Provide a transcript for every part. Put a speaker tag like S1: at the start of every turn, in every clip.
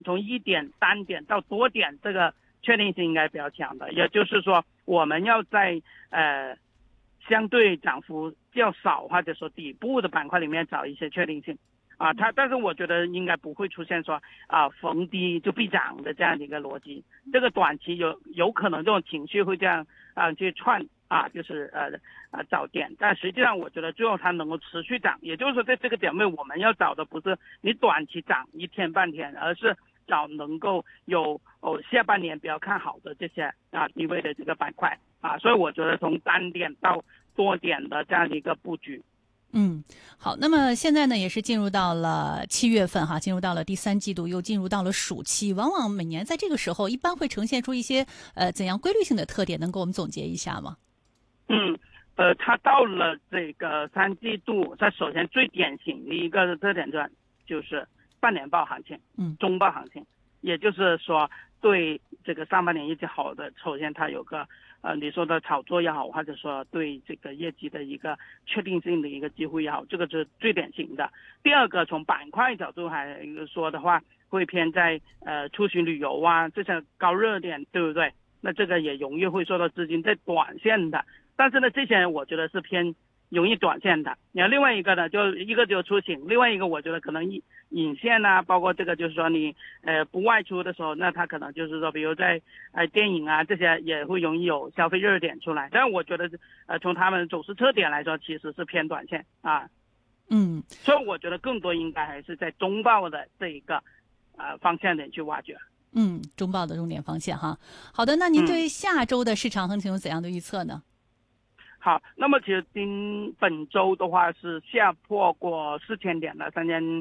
S1: 从一点、单点到多点，这个确定性应该比较强的。也就是说，我们要在相对涨幅较少或者说底部的板块里面找一些确定性。但是我觉得应该不会出现说逢低就必涨的这样的一个逻辑。这个短期有可能这种情绪会这样去串就是找点，但实际上我觉得最后它能够持续涨，也就是说在这个点位我们要找的不是你短期涨一天半天，而是找能够有下半年比较看好的这些低位的这个板块所以我觉得从单点到多点的这样的一个布局。
S2: 好，那么现在呢，也是进入到了7月份哈，进入到了第3季度，又进入到了暑期。往往每年在这个时候，一般会呈现出一些怎样规律性的特点，能给我们总结一下吗？
S1: 它到了这个3季度，它首先最典型的一个特点就是半年报行情，中报行情，也就是说对这个上半年业绩好的，首先它有个你说的炒作也好，或者说对这个业绩的一个确定性的一个机会也好，这个是最典型的。第二个，从板块角度还说的话，会偏在出行旅游这些高热点，对不对？那这个也容易会受到资金在短线的，但是呢，这些我觉得是偏容易短线的。然后另外一个呢，就一个就是出行，另外一个我觉得可能引线包括这个就是说你不外出的时候，那它可能就是说比如在电影这些也会容易有消费热点出来。但我觉得从他们走势特点来说，其实是偏短线所以我觉得更多应该还是在中报的这一个方向点去挖掘。
S2: 中报的重点方向哈。好的，那您对下周的市场行情有怎样的预测呢？
S1: 好，那么其实本周的话是下破过4000点的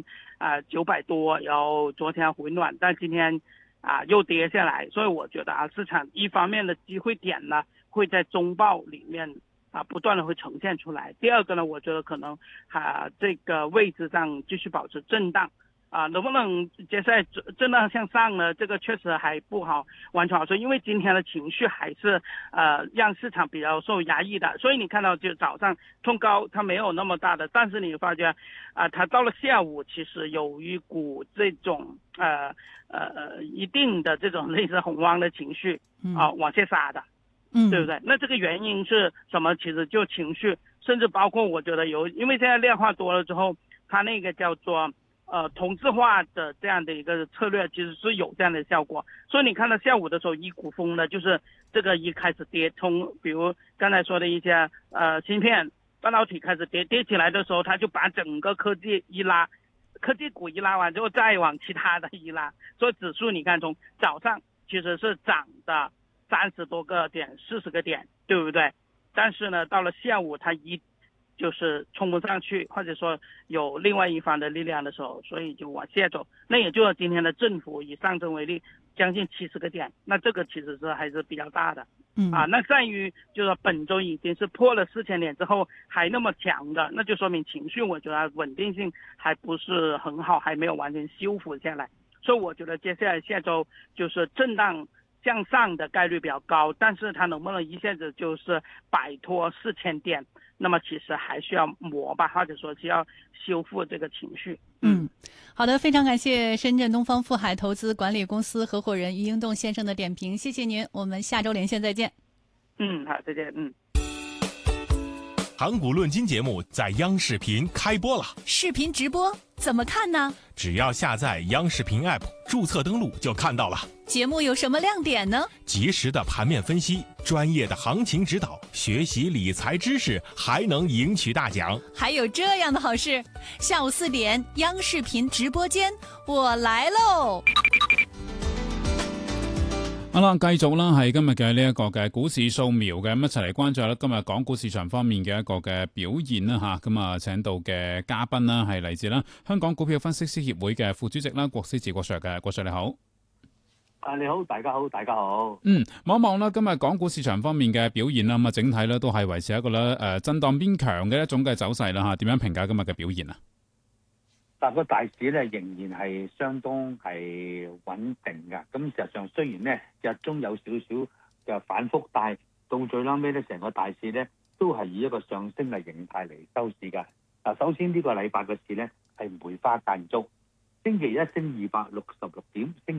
S1: 3900多，然后昨天回暖，但今天又跌下来，所以我觉得市场一方面的机会点呢会在中报里面不断的会呈现出来。第二个呢，我觉得可能这个位置上继续保持震荡。能不能接下来震荡向上呢？这个确实还不好完全好说，因为今天的情绪还是让市场比较受压抑的。所以你看到就早上冲高它没有那么大的，但是你发觉它到了下午其实有一股这种一定的这种类似恐慌的情绪往下杀的，对不对？那这个原因是什么？其实就情绪，甚至包括我觉得因为现在量化多了之后，它那个叫做同质化的这样的一个策略其实是有这样的效果。所以你看到下午的时候一股风呢，就是这个一开始跌，从比如刚才说的一些芯片半导体开始跌起来的时候，它就把整个科技股一拉完之后再往其他的一拉，所以指数你看从早上其实是涨的30多个点40个点，对不对？但是呢到了下午它就是冲不上去，或者说有另外一方的力量的时候，所以就往下走。那也就是今天的振幅以上证为例，将近70个点，那这个其实是还是比较大的。那在于就是说本周已经是破了4000点之后还那么强的，那就说明情绪我觉得稳定性还不是很好，还没有完全修复下来。所以我觉得接下来下周就是震荡向上的概率比较高，但是它能不能一下子就是摆脱4000点，那么其实还需要磨吧，或者说需要修复这个情绪。
S2: 好的，非常感谢深圳东方富海投资管理公司合伙人于英栋先生的点评，谢谢您，我们下周连线再见。
S1: 好，再见。
S3: 盘古论金节目在央视频开播了，
S2: 视频直播怎么看呢？
S3: 只要下载央视频 App， 注册登录就看到了。
S2: 节目有什么亮点呢？
S3: 及时的盘面分析，专业的行情指导，学习理财知识，还能赢取大奖。
S2: 还有这样的好事，下午4点，央视频直播間，我來嘍！
S4: 好啦，繼續啦，係今日嘅呢一個嘅股市掃描嘅，咁一齊嚟關注下今日港股市場方面嘅一個嘅表現啦吓，咁啊請到嘅嘉賓啦係嚟自啦香港股票分析師協會嘅副主席啦郭思治郭 Sir 嘅，郭 Sir 你好。
S5: 你好，大家好，大家好。
S4: 望一望啦，今日港股市場方面嘅表現啦，咁啊整體咧都係維持一個咧震盪偏強嘅一種嘅走勢啦吓，點樣評價今日嘅表現啊？
S5: 但個大市咧仍然係相當係穩定㗎。咁事實上雖然咧日中有少少嘅反覆，但係到最後尾咧成個大市咧都係以一個上升嘅形態嚟收市㗎。首先呢個禮拜嘅市咧係梅花間竹， 星期一升266點，星